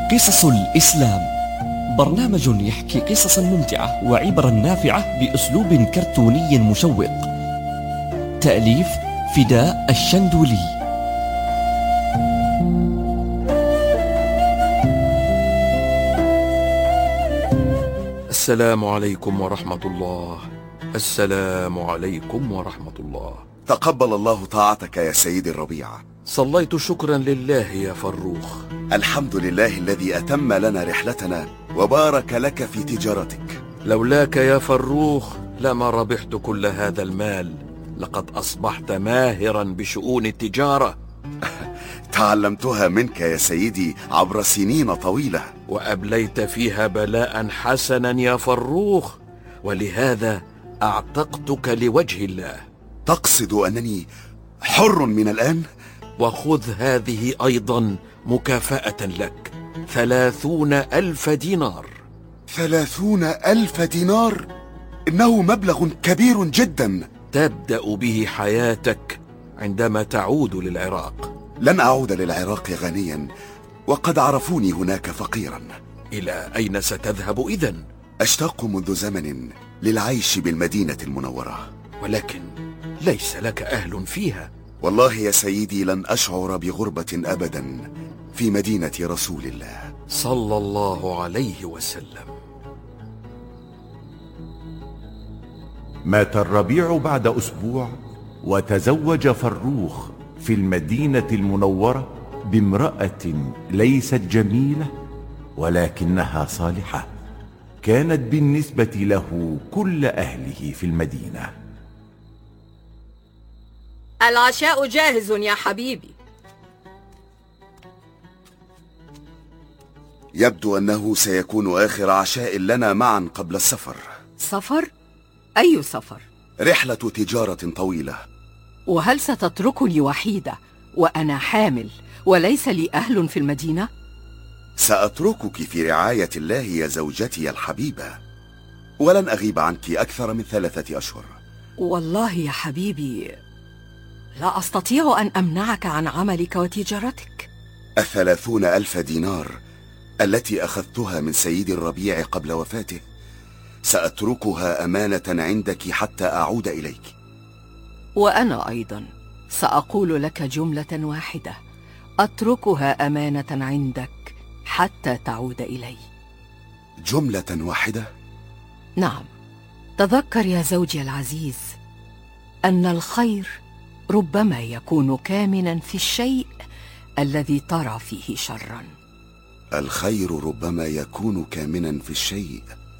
قصص الإسلام، برنامج يحكي قصصا ممتعة وعبرا نافعة بأسلوب كرتوني مشوق. تأليف فداء الشندولي. السلام عليكم ورحمة الله. السلام عليكم ورحمة الله. تقبل الله طاعتك يا سيدي الربيع. صليت شكرا لله يا فروخ. الحمد لله الذي أتم لنا رحلتنا وبارك لك في تجارتك. لولاك يا فروخ لما ربحت كل هذا المال. لقد أصبحت ماهرا بشؤون التجارة. تعلمتها منك يا سيدي عبر سنين طويلة، وأبليت فيها بلاء حسنا يا فروخ، ولهذا أعتقتك لوجه الله. تقصد أنني حر من الآن؟ وخذ هذه أيضا مكافأة لك، 30,000 دينار. 30,000 دينار؟ إنه مبلغ كبير جدا. تبدأ به حياتك عندما تعود للعراق. لن أعود للعراق غنيا، وقد عرفوني هناك فقيرا. إلى أين ستذهب إذن؟ أشتاق منذ زمن للعيش بالمدينة المنورة، ولكن ليس لك أهل فيها. والله يا سيدي لن أشعر بغربة أبدا في مدينة رسول الله صلى الله عليه وسلم. مات الربيع بعد أسبوع، وتزوج فروخ في المدينة المنورة بامرأة ليست جميلة ولكنها صالحة. كانت بالنسبة له كل أهله في المدينة. العشاء جاهز يا حبيبي. يبدو أنه سيكون آخر عشاء لنا معا قبل السفر. سفر؟ أي سفر؟ رحلة تجارة طويلة. وهل ستتركني وحيدة وأنا حامل وليس لي أهل في المدينة؟ سأتركك في رعاية الله يا زوجتي الحبيبة، ولن أغيب عنك أكثر من 3 أشهر. والله يا حبيبي لا أستطيع أن أمنعك عن عملك وتجارتك. 30,000 دينار التي أخذتها من سيدي الربيع قبل وفاته سأتركها أمانة عندك حتى أعود إليك. وأنا أيضا سأقول لك جملة واحدة، أتركها أمانة عندك حتى تعود إلي. جملة واحدة؟ نعم. تذكر يا زوجي العزيز أن الخير ربما يكون كامنا في الشيء الذي ترى فيه شرا. الخير ربما يكون كامنا في الشيء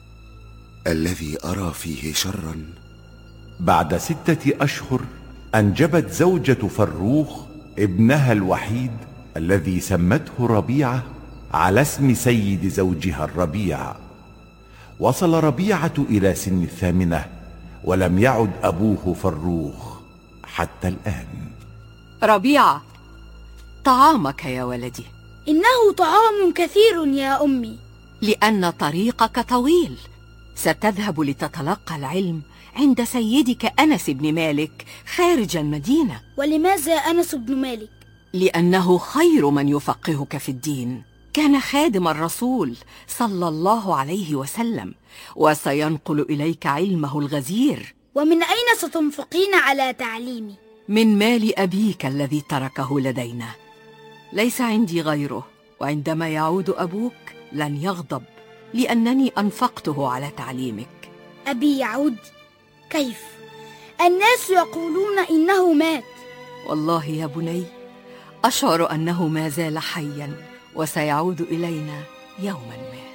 الذي أرى فيه شرا. بعد 6 أشهر أنجبت زوجة فروخ ابنها الوحيد الذي سمته ربيعة على اسم سيد زوجها الربيع. وصل ربيعة إلى سن 8 ولم يعد أبوه فروخ حتى الآن. ربيعة، طعامك يا ولدي. إنه طعام كثير يا أمي. لأن طريقك طويل. ستذهب لتتلقى العلم عند سيدك أنس بن مالك خارج المدينة. ولماذا أنس بن مالك؟ لأنه خير من يفقهك في الدين. كان خادم الرسول صلى الله عليه وسلم، وسينقل إليك علمه الغزير. ومن أين ستنفقين على تعليمي؟ من مال أبيك الذي تركه لدينا. ليس عندي غيره، وعندما يعود أبوك لن يغضب لأنني أنفقته على تعليمك. أبي يعود؟ كيف؟ الناس يقولون إنه مات. والله يا بني أشعر أنه ما زال حيا وسيعود إلينا يوما ما.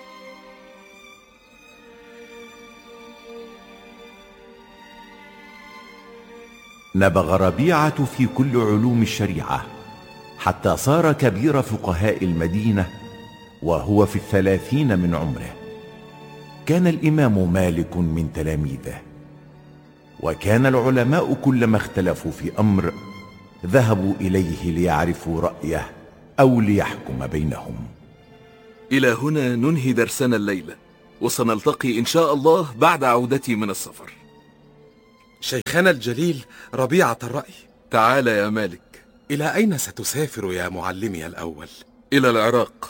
نبغ ربيعة في كل علوم الشريعة حتى صار كبير فقهاء المدينة وهو في 30 من عمره. كان الإمام مالك من تلاميذه، وكان العلماء كلما اختلفوا في أمر ذهبوا إليه ليعرفوا رأيه أو ليحكم بينهم. إلى هنا ننهي درسنا الليلة، وسنلتقي إن شاء الله بعد عودتي من السفر. شيخنا الجليل ربيعة الرأي، تعال يا مالك. إلى أين ستسافر يا معلمي الأول؟ إلى العراق.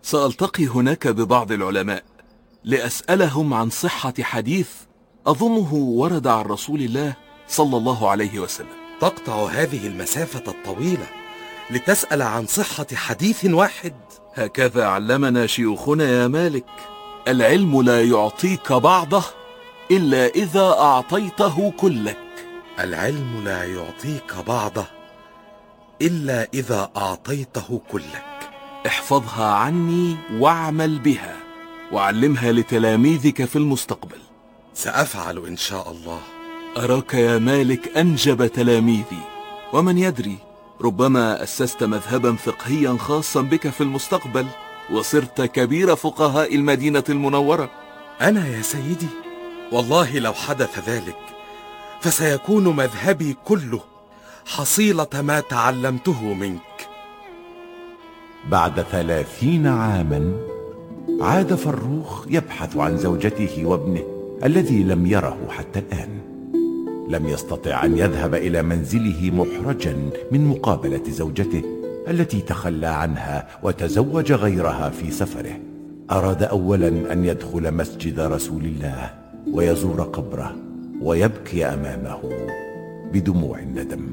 سألتقي هناك ببعض العلماء لأسألهم عن صحة حديث أظنه ورد عن رسول الله صلى الله عليه وسلم. تقطع هذه المسافة الطويلة لتسأل عن صحة حديث واحد؟ هكذا علمنا شيوخنا يا مالك. العلم لا يعطيك بعضه إلا إذا أعطيته كلك. العلم لا يعطيك بعضه إلا إذا أعطيته كلك. احفظها عني واعمل بها، وعلمها لتلاميذك في المستقبل. سأفعل إن شاء الله. أراك يا مالك أنجب تلاميذي، ومن يدري ربما أسست مذهبا فقهيا خاصا بك في المستقبل، وصرت كبير فقهاء المدينة المنورة. أنا يا سيدي والله لو حدث ذلك فسيكون مذهبي كله حصيلة ما تعلمته منك. بعد 30 عاما عاد فروخ يبحث عن زوجته وابنه الذي لم يره حتى الآن. لم يستطع أن يذهب إلى منزله محرجا من مقابلة زوجته التي تخلى عنها وتزوج غيرها في سفره. أراد أولا أن يدخل مسجد رسول الله ويزور قبره ويبكي أمامه بدموع الندم.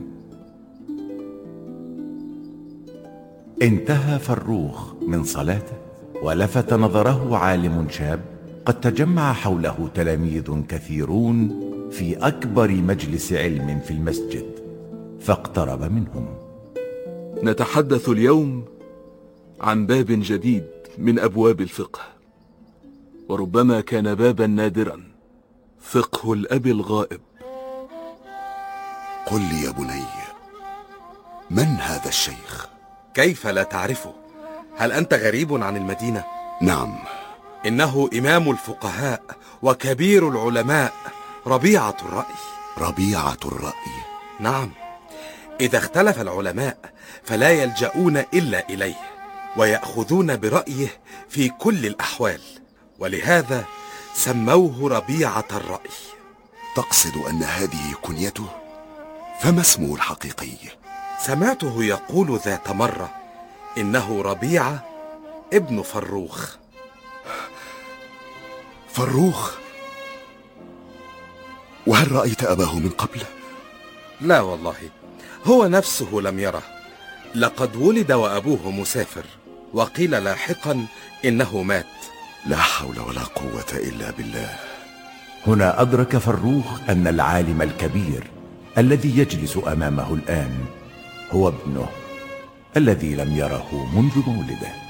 انتهى فروخ من صلاته ولفت نظره عالم شاب قد تجمع حوله تلاميذ كثيرون في أكبر مجلس علم في المسجد، فاقترب منهم. نتحدث اليوم عن باب جديد من أبواب الفقه، وربما كان بابا نادرا، فقه الأب الغائب. قل لي يا بني، من هذا الشيخ؟ كيف لا تعرفه؟ هل أنت غريب عن المدينة؟ نعم. إنه إمام الفقهاء وكبير العلماء، ربيعة الرأي. ربيعة الرأي؟ نعم. إذا اختلف العلماء فلا يلجؤون إلا إليه، ويأخذون برأيه في كل الأحوال، ولهذا سموه ربيعة الرأي. تقصد أن هذه كنيته؟ فما اسمه الحقيقي؟ سمعته يقول ذات مرة إنه ربيعة ابن فروخ. فروخ؟ وهل رأيت أباه من قبل؟ لا والله، هو نفسه لم يره. لقد ولد وأبوه مسافر، وقيل لاحقا إنه مات. لا حول ولا قوة إلا بالله. هنا أدرك فروخ أن العالم الكبير الذي يجلس أمامه الآن هو ابنه الذي لم يره منذ مولده.